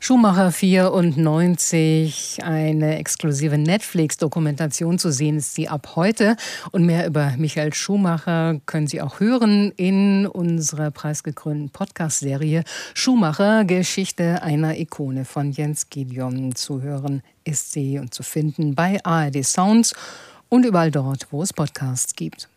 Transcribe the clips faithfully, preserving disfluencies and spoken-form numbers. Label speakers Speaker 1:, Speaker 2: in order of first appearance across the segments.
Speaker 1: Schumacher vierundneunzig, eine exklusive Netflix-Dokumentation. Zu sehen ist sie ab heute. Und mehr über Michael Schumacher können Sie auch hören in unserer preisgekrönten Podcast-Serie Schumacher, Geschichte einer Ikone von Jens Gideon. Zu hören ist sie und zu finden bei A R D Sounds und überall dort, wo es Podcasts gibt.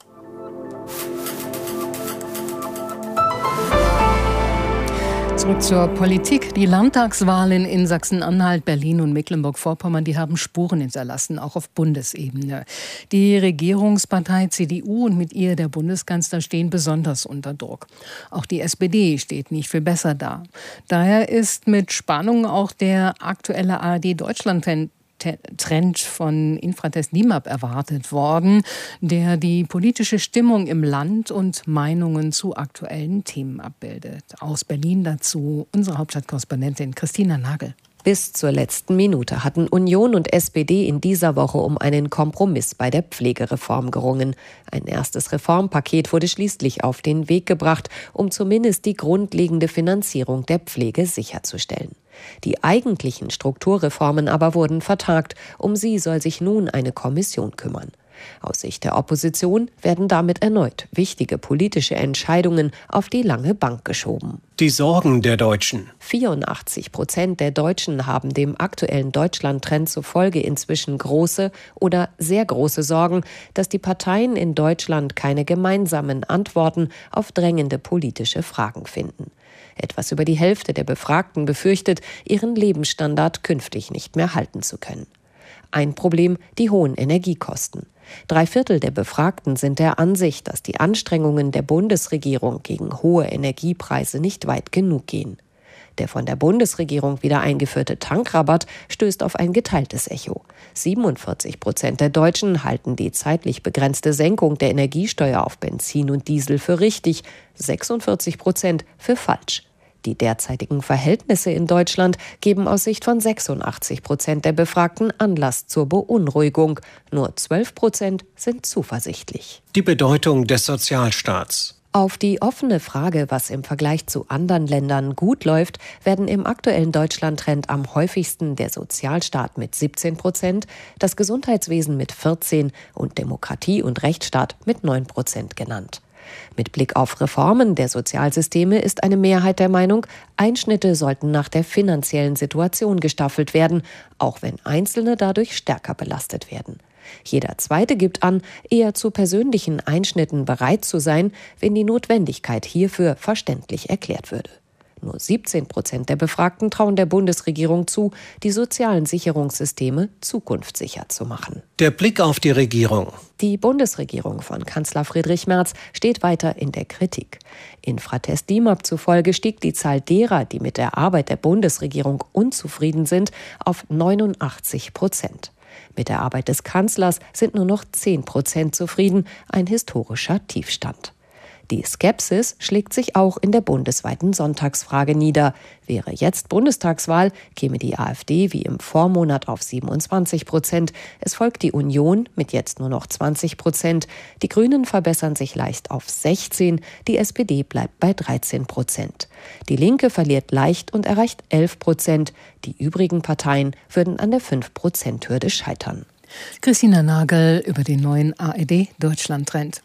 Speaker 1: Zurück zur Politik. Die Landtagswahlen in Sachsen-Anhalt, Berlin und Mecklenburg-Vorpommern, die haben Spuren hinterlassen, auch auf Bundesebene. Die Regierungspartei C D U und mit ihr der Bundeskanzler stehen besonders unter Druck. Auch die S P D steht nicht viel besser da. Daher ist mit Spannung auch der aktuelle A R D-Deutschland-Trend Trend von Infratest NIMAP erwartet worden, der die politische Stimmung im Land und Meinungen zu aktuellen Themen abbildet. Aus Berlin dazu unsere Hauptstadtkorrespondentin Christina Nagel.
Speaker 2: Bis zur letzten Minute hatten Union und S P D in dieser Woche um einen Kompromiss bei der Pflegereform gerungen. Ein erstes Reformpaket wurde schließlich auf den Weg gebracht, um zumindest die grundlegende Finanzierung der Pflege sicherzustellen. Die eigentlichen Strukturreformen aber wurden vertagt. Um sie soll sich nun eine Kommission kümmern. Aus Sicht der Opposition werden damit erneut wichtige politische Entscheidungen auf die lange Bank geschoben.
Speaker 3: Die Sorgen der Deutschen.
Speaker 2: vierundachtzig Prozent der Deutschen haben dem aktuellen Deutschland-Trend zufolge inzwischen große oder sehr große Sorgen, dass die Parteien in Deutschland keine gemeinsamen Antworten auf drängende politische Fragen finden. Etwas über die Hälfte der Befragten befürchtet, ihren Lebensstandard künftig nicht mehr halten zu können. Ein Problem, die hohen Energiekosten. Drei Viertel der Befragten sind der Ansicht, dass die Anstrengungen der Bundesregierung gegen hohe Energiepreise nicht weit genug gehen. Der von der Bundesregierung wieder eingeführte Tankrabatt stößt auf ein geteiltes Echo. siebenundvierzig Prozent der Deutschen halten die zeitlich begrenzte Senkung der Energiesteuer auf Benzin und Diesel für richtig, sechsundvierzig Prozent für falsch. Die derzeitigen Verhältnisse in Deutschland geben aus Sicht von sechsundachtzig Prozent der Befragten Anlass zur Beunruhigung. Nur zwölf Prozent sind zuversichtlich.
Speaker 3: Die Bedeutung des Sozialstaats.
Speaker 2: Auf die offene Frage, was im Vergleich zu anderen Ländern gut läuft, werden im aktuellen Deutschland-Trend am häufigsten der Sozialstaat mit siebzehn Prozent, das Gesundheitswesen mit vierzehn und Demokratie und Rechtsstaat mit neun Prozent genannt. Mit Blick auf Reformen der Sozialsysteme ist eine Mehrheit der Meinung, Einschnitte sollten nach der finanziellen Situation gestaffelt werden, auch wenn Einzelne dadurch stärker belastet werden. Jeder Zweite gibt an, eher zu persönlichen Einschnitten bereit zu sein, wenn die Notwendigkeit hierfür verständlich erklärt würde. Nur siebzehn Prozent der Befragten trauen der Bundesregierung zu, die sozialen Sicherungssysteme zukunftssicher zu machen.
Speaker 3: Der Blick auf die Regierung.
Speaker 2: Die Bundesregierung von Kanzler Friedrich Merz steht weiter in der Kritik. Infratest NIMAP zufolge stieg die Zahl derer, die mit der Arbeit der Bundesregierung unzufrieden sind, auf neunundachtzig Prozent. Mit der Arbeit des Kanzlers sind nur noch zehn Prozent zufrieden, ein historischer Tiefstand. Die Skepsis schlägt sich auch in der bundesweiten Sonntagsfrage nieder. Wäre jetzt Bundestagswahl, käme die AfD wie im Vormonat auf siebenundzwanzig Prozent. Es folgt die Union mit jetzt nur noch zwanzig Prozent. Die Grünen verbessern sich leicht auf sechzehn. Die S P D bleibt bei dreizehn Prozent. Die Linke verliert leicht und erreicht elf Prozent. Die übrigen Parteien würden an der fünf Prozent Hürde scheitern.
Speaker 1: Christina Nagel über den neuen A R D-Deutschland-Trend.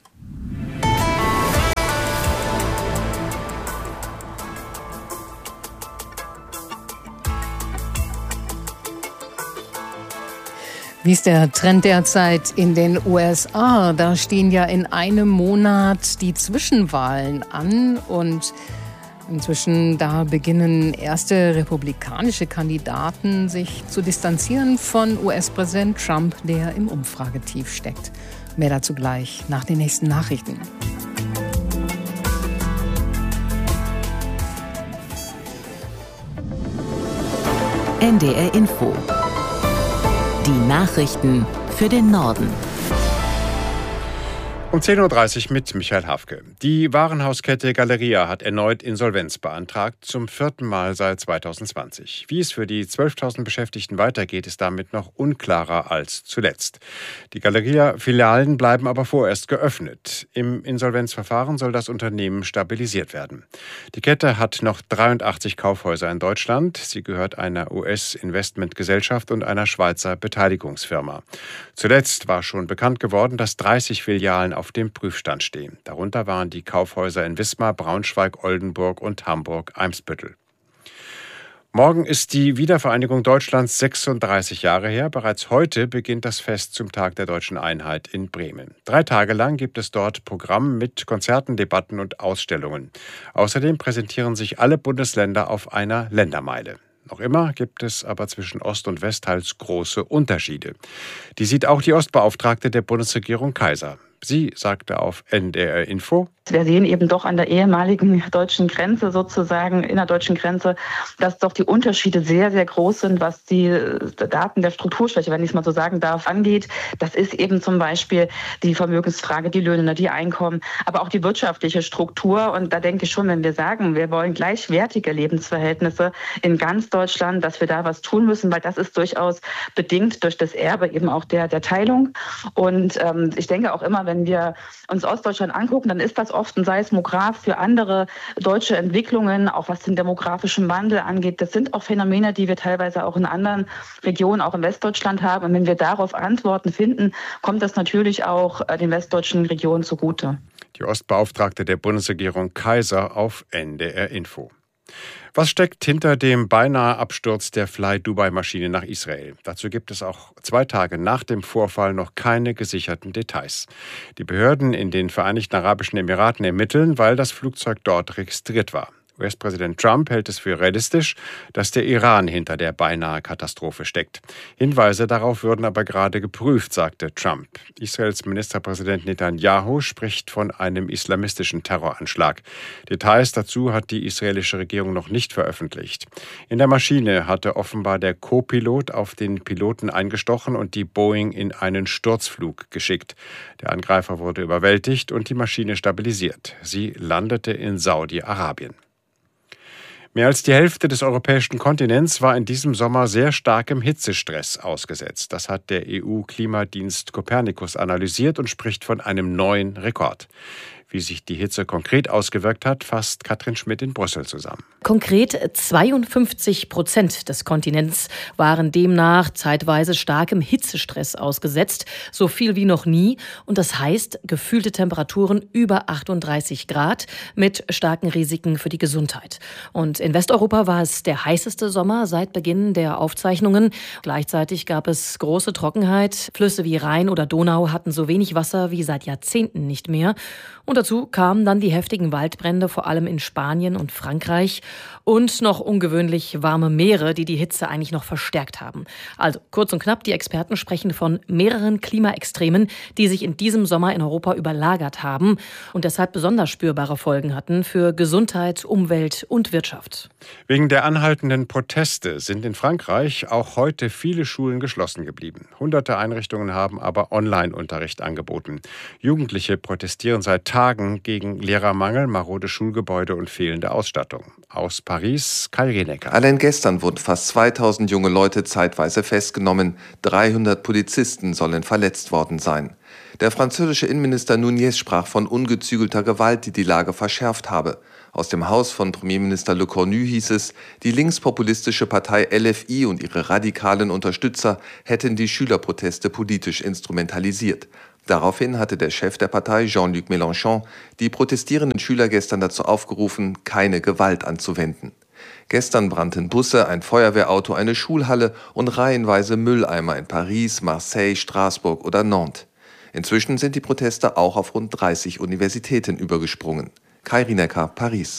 Speaker 1: Wie ist der Trend derzeit in den U S A? Da stehen ja in einem Monat die Zwischenwahlen an und inzwischen da beginnen erste republikanische Kandidaten sich zu distanzieren von U S-Präsident Trump, der im Umfragetief steckt. Mehr dazu gleich nach den nächsten Nachrichten.
Speaker 4: N D R Info. Die Nachrichten für den Norden.
Speaker 5: Um zehn Uhr dreißig mit Michael Hafke. Die Warenhauskette Galeria hat erneut Insolvenz beantragt, zum vierten Mal seit zweitausendzwanzig. Wie es für die zwölftausend Beschäftigten weitergeht, ist damit noch unklarer als zuletzt. Die Galeria-Filialen bleiben aber vorerst geöffnet. Im Insolvenzverfahren soll das Unternehmen stabilisiert werden. Die Kette hat noch dreiundachtzig Kaufhäuser in Deutschland. Sie gehört einer U S-Investmentgesellschaft und einer Schweizer Beteiligungsfirma. Zuletzt war schon bekannt geworden, dass dreißig Filialen auf dem Prüfstand stehen. Darunter waren die Kaufhäuser in Wismar, Braunschweig, Oldenburg und Hamburg-Eimsbüttel. Morgen ist die Wiedervereinigung Deutschlands sechsunddreißig Jahre her. Bereits heute beginnt das Fest zum Tag der deutschen Einheit in Bremen. Drei Tage lang gibt es dort Programm mit Konzerten, Debatten und Ausstellungen. Außerdem präsentieren sich alle Bundesländer auf einer Ländermeile. Noch immer gibt es aber zwischen Ost und West teils große Unterschiede. Die sieht auch die Ostbeauftragte der Bundesregierung Kaiser. Sie sagte auf N D R Info:
Speaker 6: Wir sehen eben doch an der ehemaligen deutschen Grenze, sozusagen innerdeutschen Grenze, dass doch die Unterschiede sehr, sehr groß sind, was die Daten der Strukturschwäche, wenn ich es mal so sagen darf, angeht. Das ist eben zum Beispiel die Vermögensfrage, die Löhne, die Einkommen, aber auch die wirtschaftliche Struktur. Und da denke ich schon, wenn wir sagen, wir wollen gleichwertige Lebensverhältnisse in ganz Deutschland, dass wir da was tun müssen, weil das ist durchaus bedingt durch das Erbe eben auch der, der Teilung. Und ähm, ich denke auch immer, wenn wir uns Ostdeutschland angucken, dann ist das oft ein Seismograph für andere deutsche Entwicklungen, auch was den demografischen Wandel angeht. Das sind auch Phänomene, die wir teilweise auch in anderen Regionen, auch in Westdeutschland haben. Und wenn wir darauf Antworten finden, kommt das natürlich auch den westdeutschen Regionen zugute.
Speaker 5: Die Ostbeauftragte der Bundesregierung Kaiser auf N D R Info. Was steckt hinter dem beinahe Absturz der Fly-Dubai-Maschine nach Israel? Dazu gibt es auch zwei Tage nach dem Vorfall noch keine gesicherten Details. Die Behörden in den Vereinigten Arabischen Emiraten ermitteln, weil das Flugzeug dort registriert war. U S-Präsident Trump hält es für realistisch, dass der Iran hinter der beinahe Katastrophe steckt. Hinweise darauf würden aber gerade geprüft, sagte Trump. Israels Ministerpräsident Netanyahu spricht von einem islamistischen Terroranschlag. Details dazu hat die israelische Regierung noch nicht veröffentlicht. In der Maschine hatte offenbar der Co-Pilot auf den Piloten eingestochen und die Boeing in einen Sturzflug geschickt. Der Angreifer wurde überwältigt und die Maschine stabilisiert. Sie landete in Saudi-Arabien. Mehr als die Hälfte des europäischen Kontinents war in diesem Sommer sehr starkem Hitzestress ausgesetzt. Das hat der E U-Klimadienst Copernicus analysiert und spricht von einem neuen Rekord. Wie sich die Hitze konkret ausgewirkt hat, fasst Katrin Schmidt in Brüssel zusammen.
Speaker 7: Konkret zweiundfünfzig Prozent des Kontinents waren demnach zeitweise starkem Hitzestress ausgesetzt, so viel wie noch nie. Und das heißt, gefühlte Temperaturen über achtunddreißig Grad mit starken Risiken für die Gesundheit. Und in Westeuropa war es der heißeste Sommer seit Beginn der Aufzeichnungen. Gleichzeitig gab es große Trockenheit. Flüsse wie Rhein oder Donau hatten so wenig Wasser wie seit Jahrzehnten nicht mehr. Und dazu kamen dann die heftigen Waldbrände, vor allem in Spanien und Frankreich. Und noch ungewöhnlich warme Meere, die die Hitze eigentlich noch verstärkt haben. Also kurz und knapp, die Experten sprechen von mehreren Klimaextremen, die sich in diesem Sommer in Europa überlagert haben und deshalb besonders spürbare Folgen hatten für Gesundheit, Umwelt und Wirtschaft.
Speaker 5: Wegen der anhaltenden Proteste sind in Frankreich auch heute viele Schulen geschlossen geblieben. Hunderte Einrichtungen haben aber Online-Unterricht angeboten. Jugendliche protestieren seit Tagen gegen Lehrermangel, marode Schulgebäude und fehlende Ausstattung. Aus Paris, Kai Rienecker.
Speaker 8: Allein gestern wurden fast zweitausend junge Leute zeitweise festgenommen. dreihundert Polizisten sollen verletzt worden sein. Der französische Innenminister Nunez sprach von ungezügelter Gewalt, die die Lage verschärft habe. Aus dem Haus von Premierminister Le Cornu hieß es, die linkspopulistische Partei L F I und ihre radikalen Unterstützer hätten die Schülerproteste politisch instrumentalisiert. Daraufhin hatte der Chef der Partei, Jean-Luc Mélenchon, die protestierenden Schüler gestern dazu aufgerufen, keine Gewalt anzuwenden. Gestern brannten Busse, ein Feuerwehrauto, eine Schulhalle und reihenweise Mülleimer in Paris, Marseille, Straßburg oder Nantes. Inzwischen sind die Proteste auch auf rund dreißig Universitäten übergesprungen. Kai Rienecker, Paris.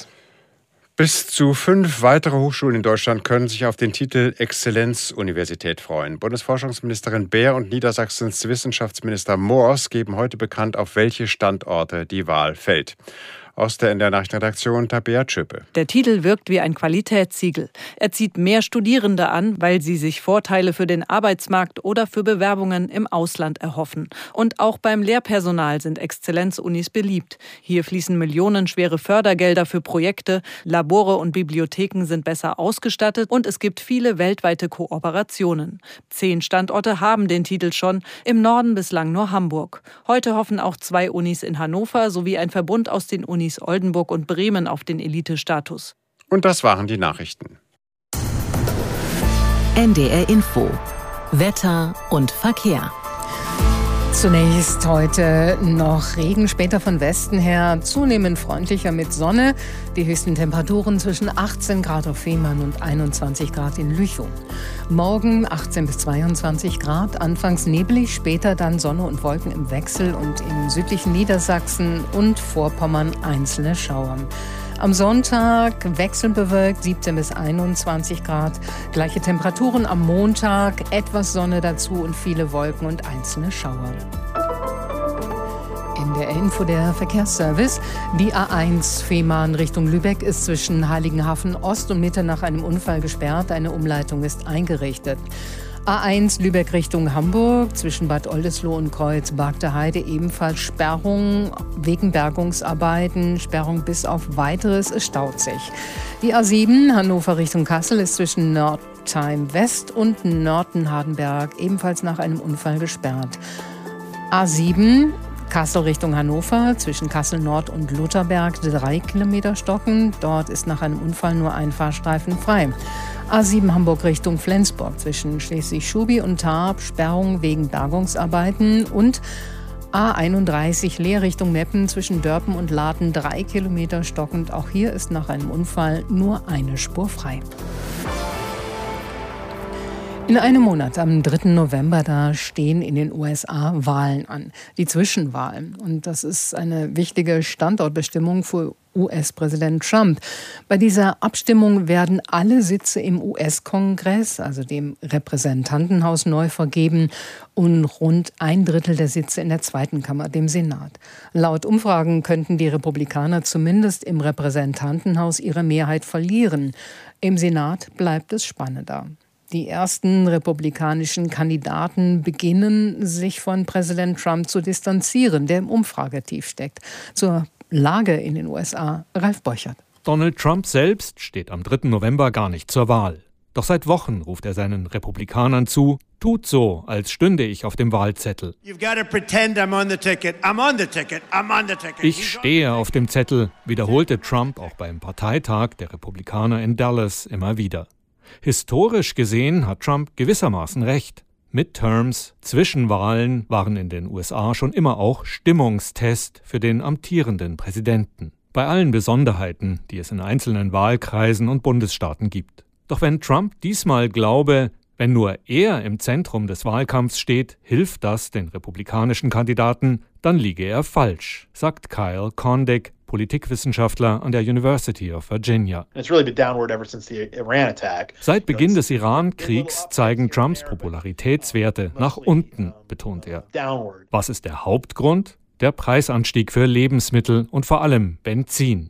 Speaker 5: Bis zu fünf weitere Hochschulen in Deutschland können sich auf den Titel Exzellenzuniversität freuen. Bundesforschungsministerin Baer und Niedersachsens Wissenschaftsminister Moors geben heute bekannt, auf welche Standorte die Wahl fällt. Aus der N D R-Nachrichtenredaktion Tabea Tschöpe.
Speaker 9: Der Titel wirkt wie ein Qualitätssiegel. Er zieht mehr Studierende an, weil sie sich Vorteile für den Arbeitsmarkt oder für Bewerbungen im Ausland erhoffen. Und auch beim Lehrpersonal sind Exzellenzunis beliebt. Hier fließen millionenschwere Fördergelder für Projekte, Labore und Bibliotheken sind besser ausgestattet und es gibt viele weltweite Kooperationen. Zehn Standorte haben den Titel schon, im Norden bislang nur Hamburg. Heute hoffen auch zwei Unis in Hannover sowie ein Verbund aus den Unis Oldenburg und Bremen auf den Elite-Status.
Speaker 5: Und das waren die Nachrichten.
Speaker 4: N D R Info. Wetter und Verkehr.
Speaker 1: Zunächst heute noch Regen, später von Westen her zunehmend freundlicher mit Sonne. Die höchsten Temperaturen zwischen achtzehn Grad auf Fehmarn und einundzwanzig Grad in Lüchow. Morgen achtzehn bis zweiundzwanzig Grad, anfangs neblig, später dann Sonne und Wolken im Wechsel und im südlichen Niedersachsen und Vorpommern einzelne Schauer. Am Sonntag wechselnd bewölkt, siebzehn bis einundzwanzig Grad. Gleiche Temperaturen am Montag, etwas Sonne dazu und viele Wolken und einzelne Schauer. In der Info der Verkehrsservice. Die A eins Fehmarn Richtung Lübeck ist zwischen Heiligenhafen Ost und Mitte nach einem Unfall gesperrt. Eine Umleitung ist eingerichtet. A eins Lübeck Richtung Hamburg, zwischen Bad Oldesloe und Kreuz-Bagde Heide ebenfalls Sperrung wegen Bergungsarbeiten, Sperrung bis auf Weiteres, es staut sich. Die A sieben Hannover Richtung Kassel ist zwischen Nordheim West und Nörten-Hardenberg ebenfalls nach einem Unfall gesperrt. A sieben Kassel Richtung Hannover, zwischen Kassel Nord und Lutherberg drei Kilometer stocken. Dort ist nach einem Unfall nur ein Fahrstreifen frei. A sieben Hamburg Richtung Flensburg, zwischen Schleswig-Schubi und Tarp Sperrung wegen Bergungsarbeiten. Und A einunddreißig Leer Richtung Meppen, zwischen Dörpen und Laden drei Kilometer stockend. Auch hier ist nach einem Unfall nur eine Spur frei. In einem Monat, am dritten November, da stehen in den U S A Wahlen an, die Zwischenwahlen. Und das ist eine wichtige Standortbestimmung für U S-Präsident Trump. Bei dieser Abstimmung werden alle Sitze im U S-Kongress, also dem Repräsentantenhaus, neu vergeben und rund ein Drittel der Sitze in der zweiten Kammer, dem Senat. Laut Umfragen könnten die Republikaner zumindest im Repräsentantenhaus ihre Mehrheit verlieren. Im Senat bleibt es spannender. Die ersten republikanischen Kandidaten beginnen, sich von Präsident Trump zu distanzieren, der im Umfragetief steckt. Zur Lage in den U S A, Ralf Borchert.
Speaker 10: Donald Trump selbst steht am dritten November gar nicht zur Wahl. Doch seit Wochen ruft er seinen Republikanern zu, tut so, als stünde ich auf dem Wahlzettel. Ich stehe auf dem Zettel, wiederholte Trump auch beim Parteitag der Republikaner in Dallas immer wieder. Historisch gesehen hat Trump gewissermaßen recht. Midterms, Zwischenwahlen, waren in den U S A schon immer auch Stimmungstest für den amtierenden Präsidenten. Bei allen Besonderheiten, die es in einzelnen Wahlkreisen und Bundesstaaten gibt. Doch wenn Trump diesmal glaube, wenn nur er im Zentrum des Wahlkampfs steht, hilft das den republikanischen Kandidaten, dann liege er falsch, sagt Kyle Kondik, Politikwissenschaftler an der University of Virginia. Seit Beginn des Iran-Kriegs zeigen Trumps Popularitätswerte nach unten, betont er. Was ist der Hauptgrund? Der Preisanstieg für Lebensmittel und vor allem Benzin.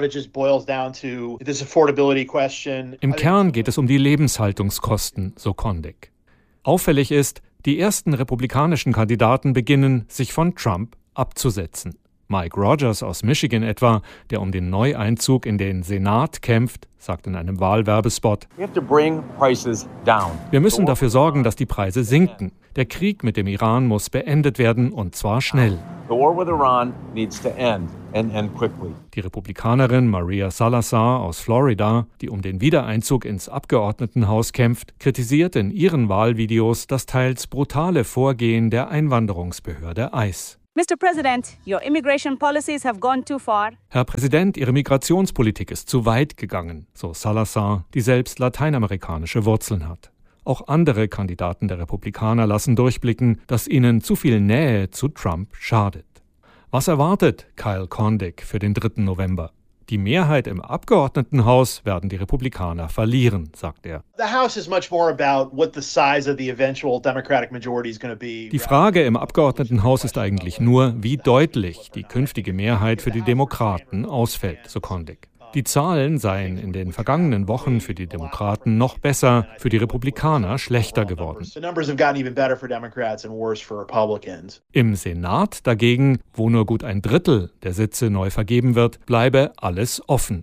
Speaker 10: Im Kern geht es um die Lebenshaltungskosten, so Kondik. Auffällig ist, die ersten republikanischen Kandidaten beginnen, sich von Trump abzusetzen. Mike Rogers aus Michigan etwa, der um den Neueinzug in den Senat kämpft, sagt in einem Wahlwerbespot: Wir müssen dafür sorgen, dass die Preise sinken. Der Krieg mit dem Iran muss beendet werden, und zwar schnell. Die Republikanerin Maria Salazar aus Florida, die um den Wiedereinzug ins Abgeordnetenhaus kämpft, kritisiert in ihren Wahlvideos das teils brutale Vorgehen der Einwanderungsbehörde I C E.
Speaker 11: Mister President, your immigration policies have gone too far.
Speaker 10: Herr Präsident, Ihre Migrationspolitik ist zu weit gegangen, so Salazar, die selbst lateinamerikanische Wurzeln hat. Auch andere Kandidaten der Republikaner lassen durchblicken, dass ihnen zu viel Nähe zu Trump schadet. Was erwartet Kyle Kondik für den dritten November? Die Mehrheit im Abgeordnetenhaus werden die Republikaner verlieren, sagt er. Die Frage im Abgeordnetenhaus ist eigentlich nur, wie deutlich die künftige Mehrheit für die Demokraten ausfällt, so Kondik. Die Zahlen seien in den vergangenen Wochen für die Demokraten noch besser, für die Republikaner schlechter geworden. Im Senat dagegen, wo nur gut ein Drittel der Sitze neu vergeben wird, bleibe alles offen.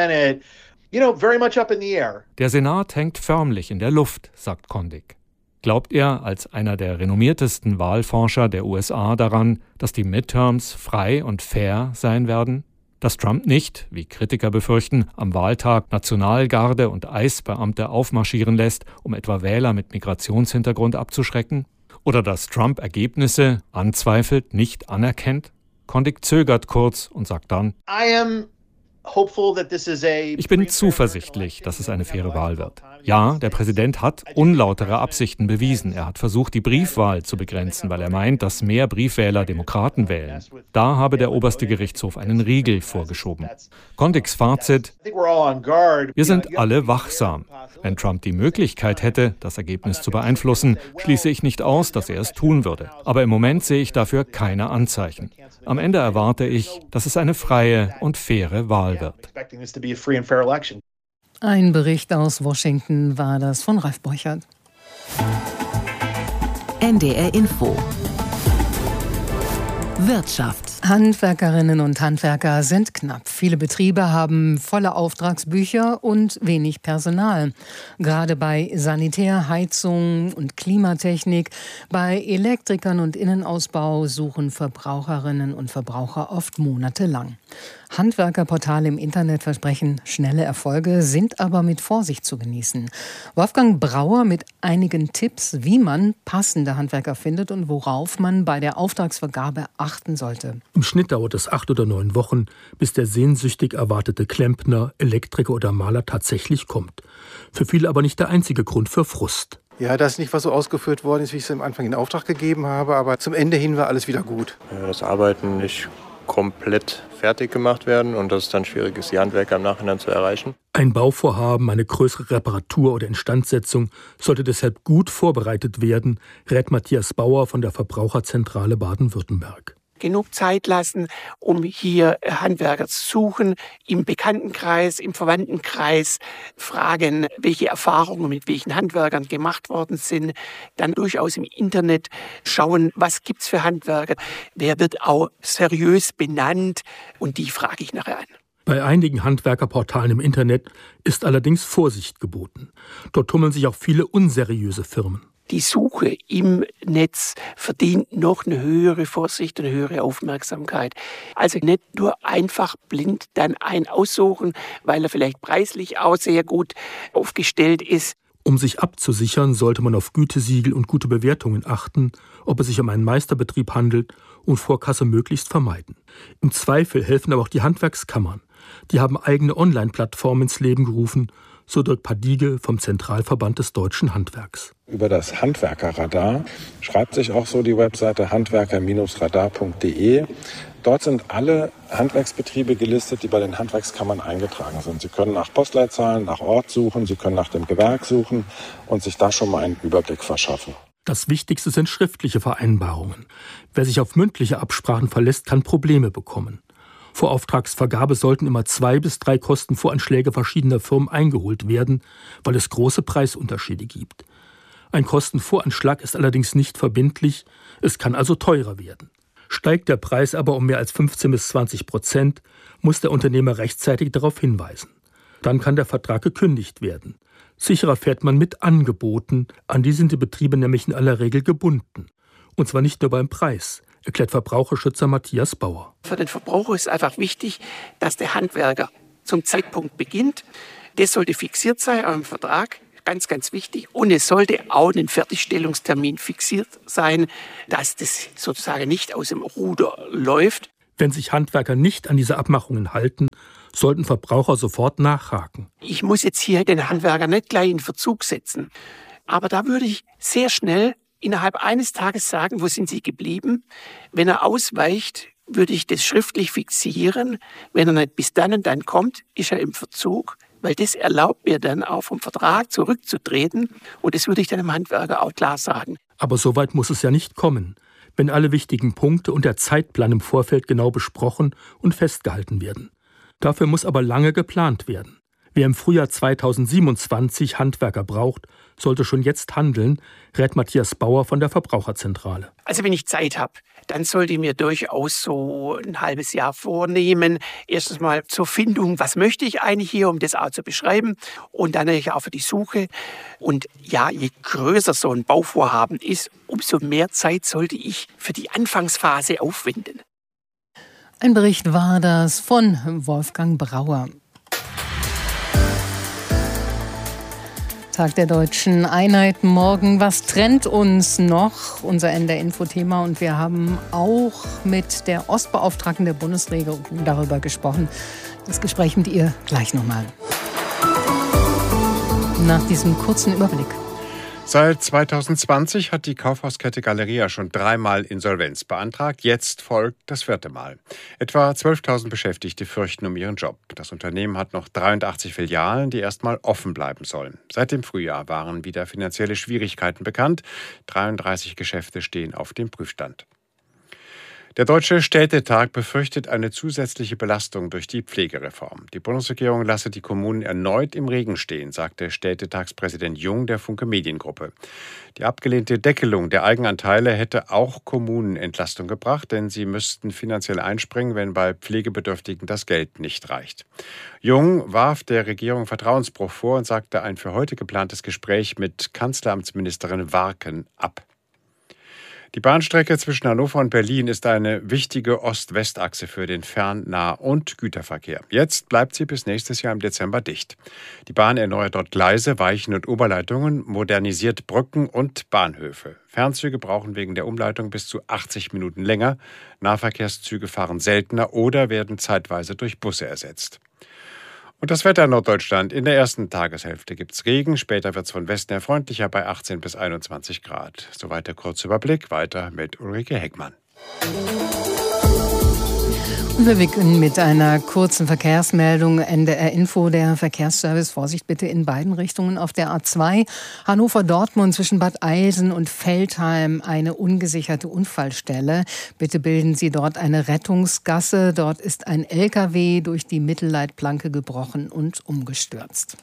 Speaker 10: Der Senat hängt förmlich in der Luft, sagt Kondik. Glaubt er als einer der renommiertesten Wahlforscher der U S A daran, dass die Midterms frei und fair sein werden? Dass Trump nicht, wie Kritiker befürchten, am Wahltag Nationalgarde und Eisbeamte aufmarschieren lässt, um etwa Wähler mit Migrationshintergrund abzuschrecken? Oder dass Trump Ergebnisse anzweifelt, nicht anerkennt? Kondik zögert kurz und sagt dann: Ich bin zuversichtlich, dass es eine faire Wahl wird. Ja, der Präsident hat unlautere Absichten bewiesen. Er hat versucht, die Briefwahl zu begrenzen, weil er meint, dass mehr Briefwähler Demokraten wählen. Da habe der oberste Gerichtshof einen Riegel vorgeschoben. Kondiks Fazit: Wir sind alle wachsam. Wenn Trump die Möglichkeit hätte, das Ergebnis zu beeinflussen, schließe ich nicht aus, dass er es tun würde. Aber im Moment sehe ich dafür keine Anzeichen. Am Ende erwarte ich, dass es eine freie und faire Wahl wird.
Speaker 1: Ein Bericht aus Washington war das von Ralf Borchert.
Speaker 4: N D R Info. Wirtschaft.
Speaker 1: Handwerkerinnen und Handwerker sind knapp. Viele Betriebe haben volle Auftragsbücher und wenig Personal. Gerade bei Sanitär, Heizung und Klimatechnik, bei Elektrikern und Innenausbau suchen Verbraucherinnen und Verbraucher oft monatelang. Handwerkerportale im Internet versprechen schnelle Erfolge, sind aber mit Vorsicht zu genießen. Wolfgang Brauer mit einigen Tipps, wie man passende Handwerker findet und worauf man bei der Auftragsvergabe achten sollte.
Speaker 12: Im Schnitt dauert es acht oder neun Wochen, bis der sehnsüchtig erwartete Klempner, Elektriker oder Maler tatsächlich kommt. Für viele aber nicht der einzige Grund für Frust.
Speaker 13: Ja, das ist nicht, was so ausgeführt worden ist, wie ich es am Anfang in Auftrag gegeben habe, aber zum Ende hin war alles wieder gut.
Speaker 14: Ja, das Arbeiten nicht komplett fertig gemacht werden und dass es dann schwierig ist, die Handwerker im Nachhinein zu erreichen.
Speaker 12: Ein Bauvorhaben, eine größere Reparatur oder Instandsetzung sollte deshalb gut vorbereitet werden, rät Matthias Bauer von der Verbraucherzentrale Baden-Württemberg.
Speaker 15: Genug Zeit lassen, um hier Handwerker zu suchen, im Bekanntenkreis, im Verwandtenkreis fragen, welche Erfahrungen mit welchen Handwerkern gemacht worden sind. Dann durchaus im Internet schauen, was gibt's für Handwerker, wer wird auch seriös benannt, und die frage ich nachher an.
Speaker 12: Bei einigen Handwerkerportalen im Internet ist allerdings Vorsicht geboten. Dort tummeln sich auch viele unseriöse Firmen.
Speaker 15: Die Suche im Netz verdient noch eine höhere Vorsicht und eine höhere Aufmerksamkeit. Also nicht nur einfach blind dann einen aussuchen, weil er vielleicht preislich auch sehr gut aufgestellt ist.
Speaker 12: Um sich abzusichern, sollte man auf Gütesiegel und gute Bewertungen achten, ob es sich um einen Meisterbetrieb handelt, und Vorkasse möglichst vermeiden. Im Zweifel helfen aber auch die Handwerkskammern. Die haben eigene Online-Plattformen ins Leben gerufen, so Dirk Padige vom Zentralverband des Deutschen Handwerks.
Speaker 16: Über das Handwerkerradar schreibt sich auch so die Webseite handwerker radar punkt de. Dort sind alle Handwerksbetriebe gelistet, die bei den Handwerkskammern eingetragen sind. Sie können nach Postleitzahlen, nach Ort suchen, Sie können nach dem Gewerk suchen und sich da schon mal einen Überblick verschaffen.
Speaker 12: Das Wichtigste sind schriftliche Vereinbarungen. Wer sich auf mündliche Absprachen verlässt, kann Probleme bekommen. Vor Auftragsvergabe sollten immer zwei bis drei Kostenvoranschläge verschiedener Firmen eingeholt werden, weil es große Preisunterschiede gibt. Ein Kostenvoranschlag ist allerdings nicht verbindlich, es kann also teurer werden. Steigt der Preis aber um mehr als fünfzehn bis zwanzig Prozent, muss der Unternehmer rechtzeitig darauf hinweisen. Dann kann der Vertrag gekündigt werden. Sicherer fährt man mit Angeboten, an die sind die Betriebe nämlich in aller Regel gebunden. Und zwar nicht nur beim Preis, erklärt Verbraucherschützer Matthias Bauer.
Speaker 15: Für den Verbraucher ist einfach wichtig, dass der Handwerker zum Zeitpunkt beginnt. Das sollte fixiert sein am Vertrag, ganz, ganz wichtig. Und es sollte auch ein Fertigstellungstermin fixiert sein, dass das sozusagen nicht aus dem Ruder läuft.
Speaker 12: Wenn sich Handwerker nicht an diese Abmachungen halten, sollten Verbraucher sofort nachhaken.
Speaker 15: Ich muss jetzt hier den Handwerker nicht gleich in Verzug setzen. Aber da würde ich sehr schnell innerhalb eines Tages sagen, wo sind Sie geblieben? Wenn er ausweicht würde ich das schriftlich fixieren. Wenn er nicht bis dann und dann kommt, ist er im Verzug, weil das erlaubt mir dann auch vom Vertrag zurückzutreten. Und das würde ich dann dem Handwerker auch klar sagen.
Speaker 12: Aber so weit muss es ja nicht kommen, wenn alle wichtigen Punkte und der Zeitplan im Vorfeld genau besprochen und festgehalten werden. Dafür muss aber lange geplant werden. Wer im Frühjahr zweitausendsiebenundzwanzig Handwerker braucht, sollte schon jetzt handeln, rät Matthias Bauer von der Verbraucherzentrale.
Speaker 15: Also wenn ich Zeit habe, dann sollte ich mir durchaus so ein halbes Jahr vornehmen. Erstens mal zur Findung, was möchte ich eigentlich hier, um das auch zu beschreiben. Und dann natürlich auch für die Suche. Und ja, je größer so ein Bauvorhaben ist, umso mehr Zeit sollte ich für die Anfangsphase aufwenden.
Speaker 1: Ein Bericht war das von Wolfgang Brauer. Tag der Deutschen Einheit morgen. Was trennt uns noch? Unser N D R-Info-Thema. Und wir haben auch mit der Ostbeauftragten der Bundesregierung darüber gesprochen. Das Gespräch mit ihr gleich nochmal. Nach diesem kurzen Überblick.
Speaker 5: Seit zweitausendzwanzig hat die Kaufhauskette Galeria schon dreimal Insolvenz beantragt. Jetzt folgt das vierte Mal. Etwa zwölftausend Beschäftigte fürchten um ihren Job. Das Unternehmen hat noch dreiundachtzig Filialen, die erstmal offen bleiben sollen. Seit dem Frühjahr waren wieder finanzielle Schwierigkeiten bekannt. dreiunddreißig Geschäfte stehen auf dem Prüfstand. Der Deutsche Städtetag befürchtet eine zusätzliche Belastung durch die Pflegereform. Die Bundesregierung lasse die Kommunen erneut im Regen stehen, sagte Städtetagspräsident Jung der Funke Mediengruppe. Die abgelehnte Deckelung der Eigenanteile hätte auch Kommunen Entlastung gebracht, denn sie müssten finanziell einspringen, wenn bei Pflegebedürftigen das Geld nicht reicht. Jung warf der Regierung Vertrauensbruch vor und sagte ein für heute geplantes Gespräch mit Kanzleramtsministerin Warken ab. Die Bahnstrecke zwischen Hannover und Berlin ist eine wichtige Ost-West-Achse für den Fern-, Nah- und Güterverkehr. Jetzt bleibt sie bis nächstes Jahr im Dezember dicht. Die Bahn erneuert dort Gleise, Weichen und Oberleitungen, modernisiert Brücken und Bahnhöfe. Fernzüge brauchen wegen der Umleitung bis zu achtzig Minuten länger. Nahverkehrszüge fahren seltener oder werden zeitweise durch Busse ersetzt. Und das Wetter in Norddeutschland. In der ersten Tageshälfte gibt es Regen, später wird es von Westen her freundlicher bei achtzehn bis einundzwanzig Grad. Soweit der kurze Überblick, weiter mit Ulrike Heckmann.
Speaker 1: Und wir beginnen mit einer kurzen Verkehrsmeldung. N D R-Info, der Verkehrsservice. Vorsicht bitte in beiden Richtungen auf der A zwei. Hannover-Dortmund zwischen Bad Eilsen und Veltheim eine ungesicherte Unfallstelle. Bitte bilden Sie dort eine Rettungsgasse. Dort ist ein L K W durch die Mittelleitplanke gebrochen und umgestürzt.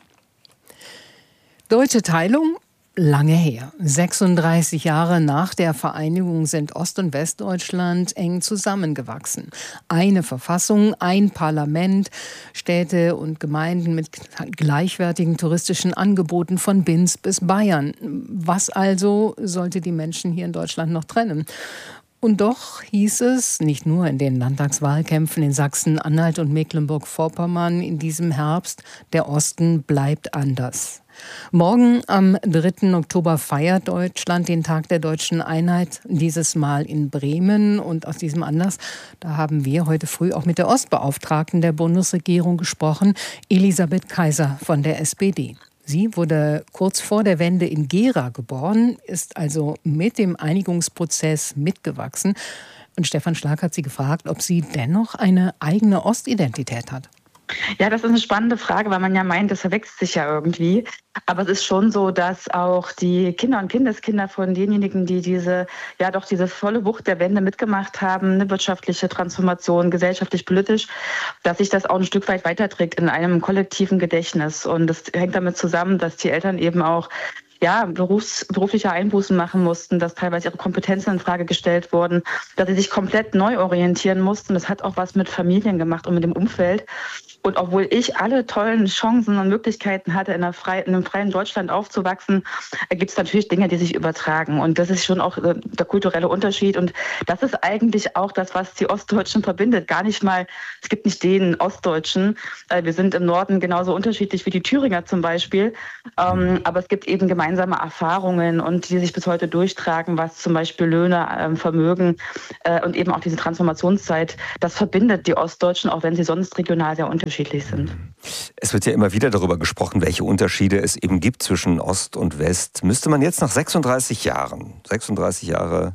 Speaker 1: Deutsche Teilung? Lange her. sechsunddreißig Jahre nach der Vereinigung sind Ost- und Westdeutschland eng zusammengewachsen. Eine Verfassung, ein Parlament, Städte und Gemeinden mit gleichwertigen touristischen Angeboten von Binz bis Bayern. Was also sollte die Menschen hier in Deutschland noch trennen? Und doch hieß es, nicht nur in den Landtagswahlkämpfen in Sachsen, Anhalt und Mecklenburg-Vorpommern in diesem Herbst, der Osten bleibt anders. Morgen am dritten Oktober feiert Deutschland den Tag der Deutschen Einheit, dieses Mal in Bremen. Und aus diesem Anlass, da haben wir heute früh auch mit der Ostbeauftragten der Bundesregierung gesprochen, Elisabeth Kaiser von der S P D. Sie wurde kurz vor der Wende in Gera geboren, ist also mit dem Einigungsprozess mitgewachsen. Und Stefan Schlag hat sie gefragt, ob sie dennoch eine eigene Ostidentität hat.
Speaker 6: Ja, das ist eine spannende Frage, weil man ja meint, das verwechselt sich ja irgendwie. Aber es ist schon so, dass auch die Kinder und Kindeskinder von denjenigen, die diese, ja doch diese volle Wucht der Wende mitgemacht haben, eine wirtschaftliche Transformation, gesellschaftlich, politisch, dass sich das auch ein Stück weit weiterträgt in einem kollektiven Gedächtnis. Und das hängt damit zusammen, dass die Eltern eben auch ja, berufs-, berufliche Einbußen machen mussten, dass teilweise ihre Kompetenzen in Frage gestellt wurden, dass sie sich komplett neu orientieren mussten. Das hat auch was mit Familien gemacht und mit dem Umfeld. Und obwohl ich alle tollen Chancen und Möglichkeiten hatte, in, einer frei, in einem freien Deutschland aufzuwachsen, gibt es natürlich Dinge, die sich übertragen. Und das ist schon auch äh, der kulturelle Unterschied. Und das ist eigentlich auch das, was die Ostdeutschen verbindet. Gar nicht mal, es gibt nicht den Ostdeutschen. Äh, wir sind im Norden genauso unterschiedlich wie die Thüringer zum Beispiel. Ähm, aber es gibt eben gemeinsame Erfahrungen und die sich bis heute durchtragen, was zum Beispiel Löhne, äh, Vermögen äh, und eben auch diese Transformationszeit, das verbindet die Ostdeutschen, auch wenn sie sonst regional sehr unterschiedlich sind.
Speaker 17: Es wird ja immer wieder darüber gesprochen, welche Unterschiede es eben gibt zwischen Ost und West. Müsste man jetzt nach sechsunddreißig Jahren, sechsunddreißig Jahre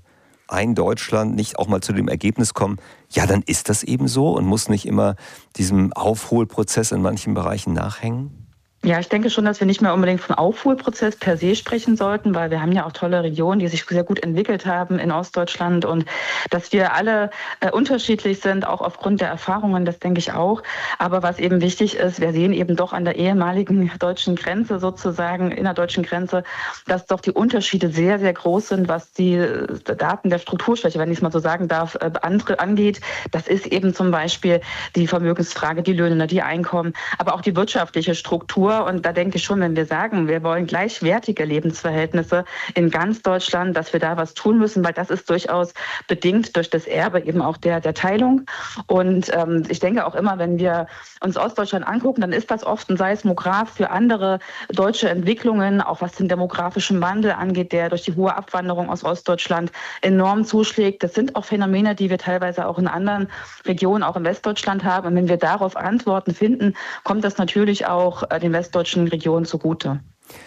Speaker 17: ein Deutschland nicht auch mal zu dem Ergebnis kommen, ja, dann ist das eben so und muss nicht immer diesem Aufholprozess in manchen Bereichen nachhängen?
Speaker 6: Ja, ich denke schon, dass wir nicht mehr unbedingt von Aufholprozess per se sprechen sollten, weil wir haben ja auch tolle Regionen, die sich sehr gut entwickelt haben in Ostdeutschland und dass wir alle äh, unterschiedlich sind, auch aufgrund der Erfahrungen, das denke ich auch. Aber was eben wichtig ist, wir sehen eben doch an der ehemaligen deutschen Grenze sozusagen, innerdeutschen Grenze, dass doch die Unterschiede sehr, sehr groß sind, was die Daten der Strukturschwäche, wenn ich es mal so sagen darf, äh, andere angeht. Das ist eben zum Beispiel die Vermögensfrage, die Löhne, die Einkommen, aber auch die wirtschaftliche Struktur. Und da denke ich schon, wenn wir sagen, wir wollen gleichwertige Lebensverhältnisse in ganz Deutschland, dass wir da was tun müssen, weil das ist durchaus bedingt durch das Erbe eben auch der, der Teilung. Und ähm, ich denke auch immer, wenn wir uns Ostdeutschland angucken, dann ist das oft ein Seismograph für andere deutsche Entwicklungen, auch was den demografischen Wandel angeht, der durch die hohe Abwanderung aus Ostdeutschland enorm zuschlägt. Das sind auch Phänomene, die wir teilweise auch in anderen Regionen, auch in Westdeutschland haben. Und wenn wir darauf Antworten finden, kommt das natürlich auch äh, den westdeutschen Regionen zugute.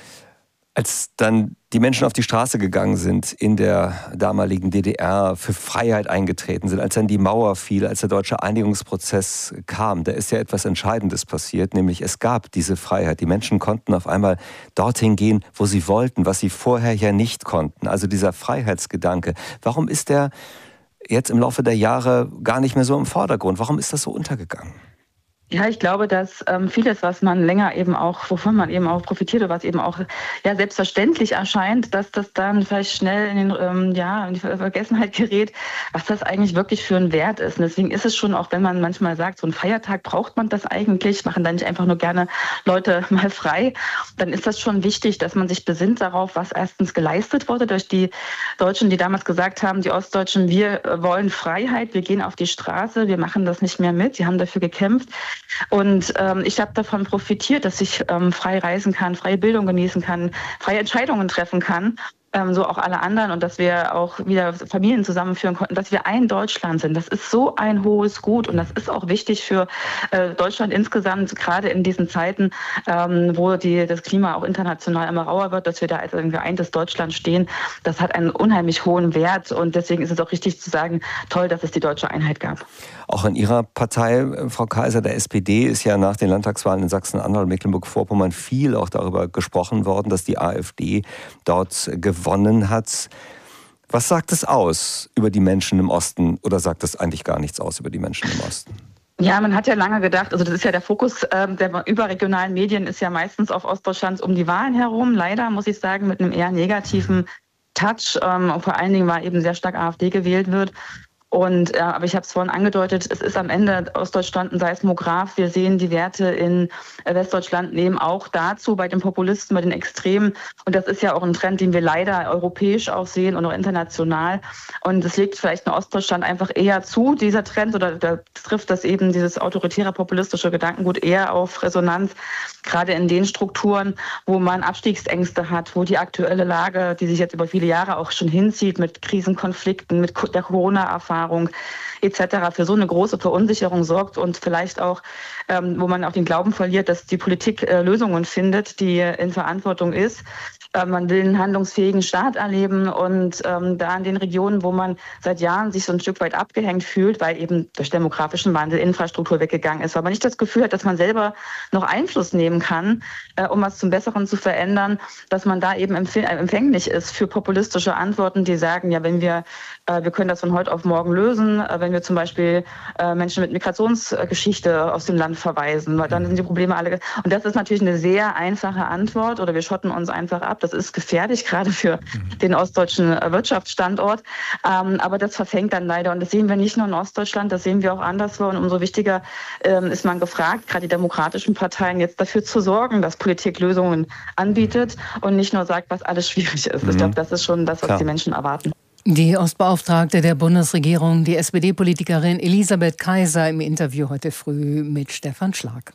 Speaker 17: Als dann die Menschen auf die Straße gegangen sind in der damaligen D D R, für Freiheit eingetreten sind, als dann die Mauer fiel, als der deutsche Einigungsprozess kam, da ist ja etwas Entscheidendes passiert, nämlich es gab diese Freiheit. Die Menschen konnten auf einmal dorthin gehen, wo sie wollten, was sie vorher ja nicht konnten. Also dieser Freiheitsgedanke. Warum ist der jetzt im Laufe der Jahre gar nicht mehr so im Vordergrund? Warum ist das so untergegangen?
Speaker 6: Ja, ich glaube, dass ähm, vieles, was man länger eben auch, wovon man eben auch profitiert oder was eben auch ja selbstverständlich erscheint, dass das dann vielleicht schnell in den ähm, ja in die Vergessenheit gerät, was das eigentlich wirklich für ein Wert ist. Und deswegen ist es schon, auch wenn man manchmal sagt, so ein Feiertag braucht man das eigentlich, machen dann nicht einfach nur gerne Leute mal frei, dann ist das schon wichtig, dass man sich besinnt darauf, was erstens geleistet wurde durch die Deutschen, die damals gesagt haben, die Ostdeutschen, wir wollen Freiheit, wir gehen auf die Straße, wir machen das nicht mehr mit, sie haben dafür gekämpft. Und ähm, ich habe davon profitiert, dass ich ähm, frei reisen kann, freie Bildung genießen kann, freie Entscheidungen treffen kann. Ähm, so auch alle anderen und dass wir auch wieder Familien zusammenführen konnten, dass wir ein Deutschland sind. Das ist so ein hohes Gut und das ist auch wichtig für äh, Deutschland insgesamt, gerade in diesen Zeiten, ähm, wo die, das Klima auch international immer rauer wird, dass wir da als ein geeintes Deutschland stehen. Das hat einen unheimlich hohen Wert und deswegen ist es auch richtig zu sagen, toll, dass es die deutsche Einheit gab.
Speaker 17: Auch in Ihrer Partei, Frau Kaiser, der S P D, ist ja nach den Landtagswahlen in Sachsen-Anhalt und Mecklenburg-Vorpommern viel auch darüber gesprochen worden, dass die AfD dort gewonnen hat. Was sagt es aus über die Menschen im Osten oder sagt es eigentlich gar nichts aus über die Menschen im Osten?
Speaker 6: Ja, man hat ja lange gedacht, also das ist ja der Fokus äh, der überregionalen Medien ist ja meistens auf Ostdeutschland um die Wahlen herum. Leider, muss ich sagen, mit einem eher negativen Touch. Ähm, vor allen Dingen, weil eben sehr stark AfD gewählt wird. Und äh, aber ich habe es vorhin angedeutet, es ist am Ende Ostdeutschland ein Seismograph. Wir sehen die Werte in äh, Westdeutschland nehmen auch dazu bei den Populisten, bei den Extremen. Und das ist ja auch ein Trend, den wir leider europäisch auch sehen und auch international. Und es legt vielleicht in Ostdeutschland einfach eher zu, dieser Trend, oder da trifft das eben dieses autoritäre populistische Gedankengut eher auf Resonanz, gerade in den Strukturen, wo man Abstiegsängste hat, wo die aktuelle Lage, die sich jetzt über viele Jahre auch schon hinzieht, mit Krisenkonflikten, mit der Corona-Erfahrung, et cetera für so eine große Verunsicherung sorgt und vielleicht auch, ähm, wo man auch den Glauben verliert, dass die Politik äh, Lösungen findet, die in Verantwortung ist. Äh, man will einen handlungsfähigen Staat erleben und ähm, da in den Regionen, wo man seit Jahren sich so ein Stück weit abgehängt fühlt, weil eben durch demografischen Wandel Infrastruktur weggegangen ist, weil man nicht das Gefühl hat, dass man selber noch Einfluss nehmen kann, äh, um was zum Besseren zu verändern, dass man da eben empfänglich ist für populistische Antworten, die sagen, ja, wenn wir, äh, wir können das von heute auf morgen lösen, äh, wenn wir zum Beispiel äh, Menschen mit Migrationsgeschichte aus dem Land verweisen, weil dann sind die Probleme alle. Und das ist natürlich eine sehr einfache Antwort, oder wir schotten uns einfach ab. Das ist gefährlich, gerade für den ostdeutschen Wirtschaftsstandort. Ähm, aber das verfängt dann leider. Und das sehen wir nicht nur in Ostdeutschland, das sehen wir auch anderswo. Und umso wichtiger ähm, ist man gefragt, gerade die demokratischen Parteien, jetzt dafür zu sorgen, dass Politik Lösungen anbietet und nicht nur sagt, was alles schwierig ist. Mhm. Ich glaube, das ist schon das, was Klar. die Menschen erwarten.
Speaker 1: Die Ostbeauftragte der Bundesregierung, die S P D-Politikerin Elisabeth Kaiser im Interview heute früh mit Stefan Schlag.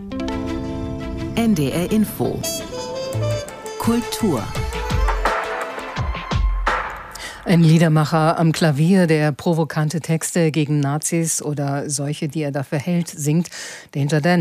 Speaker 4: N D R Info Kultur.
Speaker 1: Ein Liedermacher am Klavier, der provokante Texte gegen Nazis oder solche, die er dafür hält, singt, der hinter der